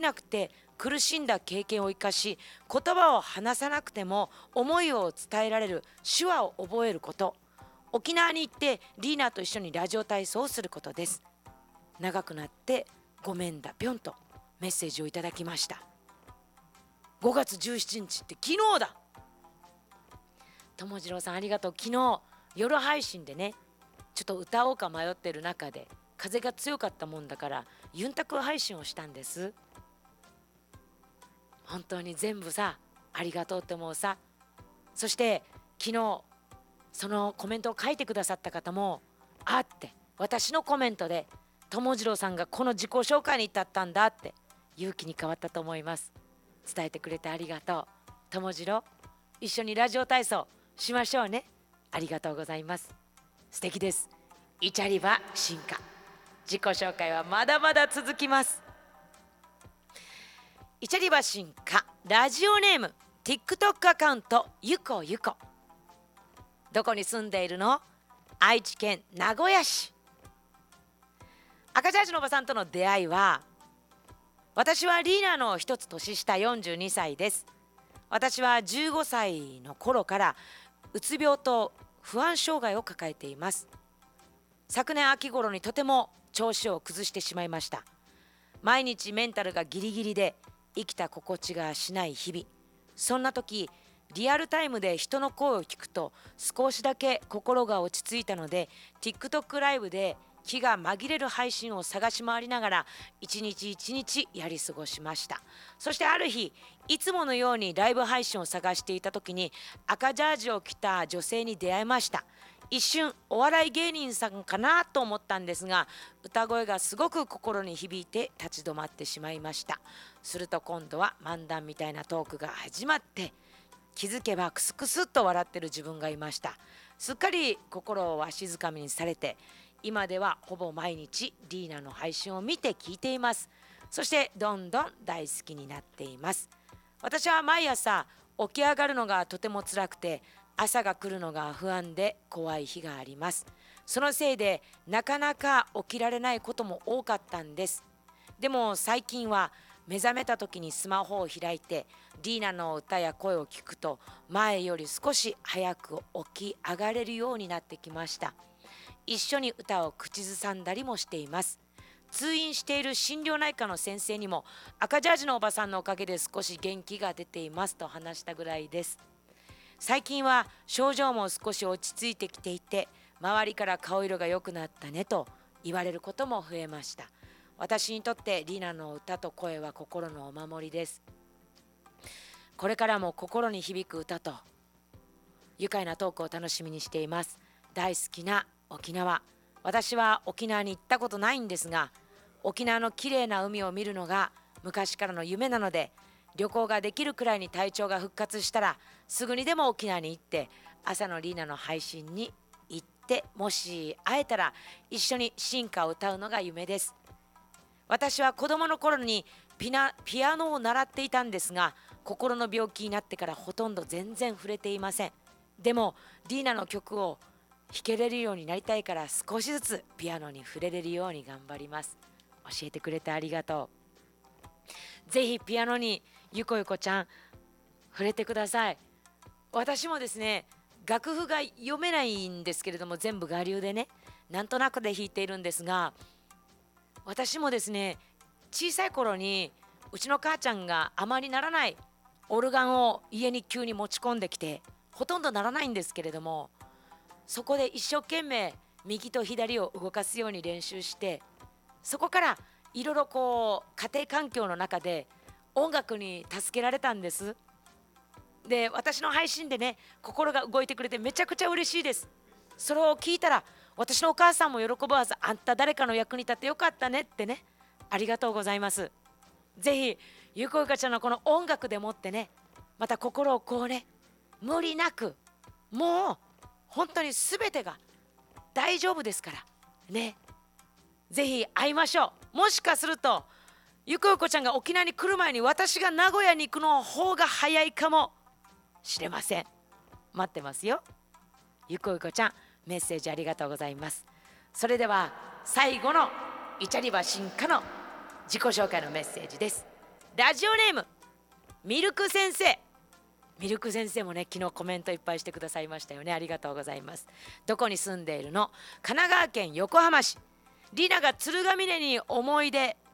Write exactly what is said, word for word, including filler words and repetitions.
なくて苦しんだ経験を生かし、言葉を話さなくても思いを伝えられる手話を覚えること、沖縄に行ってリーナと一緒にラジオ体操をすることです。長くなってごめんだぴょんとメッセージをいただきました。ごがつじゅうしちにちって昨日だ。友次郎さんありがとう。昨日夜配信でね、ちょっと歌おうか迷ってる中で風が強かったもんだからユンタク配信をしたんです。本当に全部さありがとうって思うさ。そして昨日そのコメントを書いてくださった方もあって、私のコメントで友次郎さんがこの自己紹介に至ったんだって勇気に変わったと思います。伝えてくれてありがとう。友次郎一緒にラジオ体操しましょうね。ありがとうございます。素敵です。イチャリバ進化、自己紹介はまだまだ続きます。イチャリバ進化、ラジオネーム TikTok アカウントゆこゆこ。どこに住んでいるの？愛知県名古屋市。赤ジャージのおばさんとの出会いは、私はリーナの一つ年下よんじゅうにさいです。私はじゅうごさいの頃からうつ病と不安障害を抱えています。昨年秋頃にとても調子を崩してしまいました。毎日メンタルがギリギリで生きた心地がしない日々。そんな時リアルタイムで人の声を聞くと少しだけ心が落ち着いたので TikTok ライブで気が紛れる配信を探し回りながら一日一日やり過ごしました。そしてある日、いつものようにライブ配信を探していた時に赤ジャージを着た女性に出会いました。一瞬お笑い芸人さんかなと思ったんですが、歌声がすごく心に響いて立ち止まってしまいました。すると今度は漫談みたいなトークが始まって、気づけばクスクスっと笑ってる自分がいました。すっかり心をわしづかみにされて、今ではほぼ毎日リーナの配信を見て聞いています。そしてどんどん大好きになっています。私は毎朝起き上がるのがとても辛くて、朝が来るのが不安で怖い日があります。そのせいでなかなか起きられないことも多かったんです。でも最近は目覚めた時にスマホを開いてリーナの歌や声を聞くと、前より少し早く起き上がれるようになってきました。一緒に歌を口ずさんだりもしています。通院している心療内科の先生にも赤ジャージのおばさんのおかげで少し元気が出ていますと話したぐらいです。最近は症状も少し落ち着いてきていて、周りから顔色が良くなったねと言われることも増えました。私にとってリーナの歌と声は心のお守りです。これからも心に響く歌と愉快なトークを楽しみにしています。大好きな沖縄。私は沖縄に行ったことないんですが、沖縄の綺麗な海を見るのが昔からの夢なので、旅行ができるくらいに体調が復活したらすぐにでも沖縄に行って朝のリーナの配信に行って、もし会えたら一緒に進化を歌うのが夢です。私は子供の頃にピナ、ピアノを習っていたんですが、心の病気になってからほとんど全然触れていません。でもリーナの曲を弾けれるようになりたいから、少しずつピアノに触れれるように頑張ります。教えてくれてありがとう。ぜひピアノにゆこゆこちゃん触れてください。私もですね、楽譜が読めないんですけれども、全部我流でね、なんとなくで弾いているんですが、私もですね、小さい頃にうちの母ちゃんがあまりならないオルガンを家に急に持ち込んできて、ほとんどならないんですけれども、そこで一生懸命右と左を動かすように練習して、そこからいろいろこう家庭環境の中で音楽に助けられたんです。で、私の配信でね、心が動いてくれてめちゃくちゃ嬉しいです。それを聞いたら私のお母さんも喜ぶはず。あんた誰かの役に立ってよかったねってね、ありがとうございます。ぜひゆこゆかちゃんのこの音楽でもってね、また心をこうね、無理なく、もう本当に全てが大丈夫ですからね。ぜひ会いましょう。もしかするとゆこゆこちゃんが沖縄に来る前に私が名古屋に行くの方が早いかもしれません。待ってますよ。ゆこゆこちゃん、メッセージありがとうございます。それでは最後のイチャリバ進化の自己紹介のメッセージです。 ラジオネームミルク先生。ミルク先生もね、昨日コメントいっぱいしてくださいましたよね。ありがとうございます。どこに住んでいるの？神奈川県横浜市。リナが鶴ヶ峰に思い出